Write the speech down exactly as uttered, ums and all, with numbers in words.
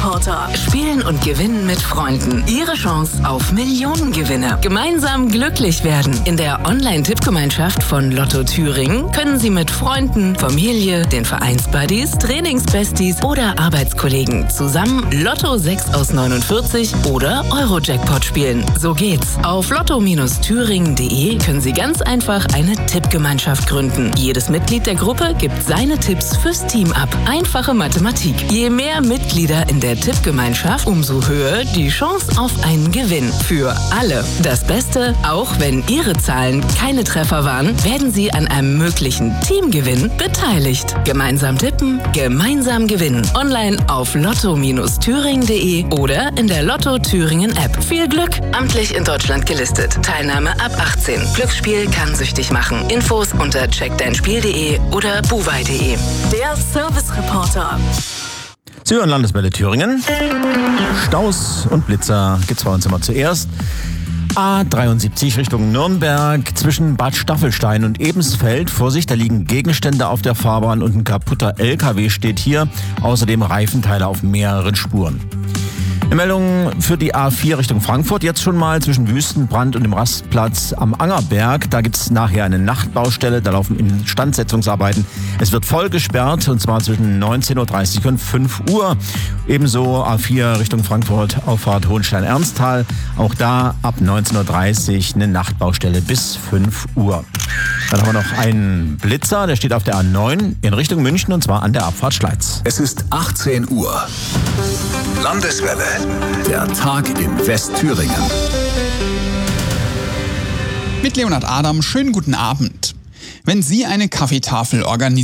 Service-Reporter. Spielen und gewinnen mit Freunden. Ihre Chance auf Millionengewinne. Gemeinsam glücklich werden. In der Online-Tippgemeinschaft von Lotto Thüringen können Sie mit Freunden, Familie, den Vereinsbuddies, Trainingsbesties oder Arbeitskollegen zusammen Lotto sechs aus neunundvierzig oder Euro-Jackpot spielen. So geht's. Auf lotto thüringen punkt de können Sie ganz einfach eine Tippgemeinschaft gründen. Jedes Mitglied der Gruppe gibt seine Tipps fürs Team ab. Einfache Mathematik. Je mehr Mitglieder in der Tippgemeinschaft, umso höher die Chance auf einen Gewinn. Für alle. Das Beste, auch wenn Ihre Zahlen keine Treffer waren, werden Sie an einem möglichen Teamgewinn beteiligt. Gemeinsam tippen, gemeinsam gewinnen. Online auf lotto thüringen punkt de oder in der Lotto Thüringen App. Viel Glück! Amtlich in Deutschland gelistet. Teilnahme ab achtzehn. Glücksspiel kann süchtig machen. Infos unter check dein spiel punkt de oder buwei punkt de. Der Service-Reporter. Sie hören Landeswelle Thüringen. Staus und Blitzer gibt's bei uns immer zuerst. A dreiundsiebzig Richtung Nürnberg zwischen Bad Staffelstein und Ebensfeld. Vorsicht, da liegen Gegenstände auf der Fahrbahn und ein kaputter L K W steht hier. Außerdem Reifenteile auf mehreren Spuren. Eine Meldung für die A vier Richtung Frankfurt. Jetzt schon mal zwischen Wüstenbrand und dem Rastplatz am Angerberg. Da gibt es nachher eine Nachtbaustelle. Da laufen Instandsetzungsarbeiten. Es wird voll gesperrt und zwar zwischen neunzehn Uhr dreißig und fünf Uhr. Ebenso A vier Richtung Frankfurt, Auffahrt Hohenstein-Ernsthal. Auch da ab neunzehn Uhr dreißig eine Nachtbaustelle bis fünf Uhr. Dann haben wir noch einen Blitzer. Der steht auf der A neun in Richtung München und zwar an der Abfahrt Schleiz. Es ist achtzehn Uhr. Landeswelle. Der Tag in Westthüringen. Mit Leonhard Adam, schönen guten Abend. Wenn Sie eine Kaffeetafel organisieren,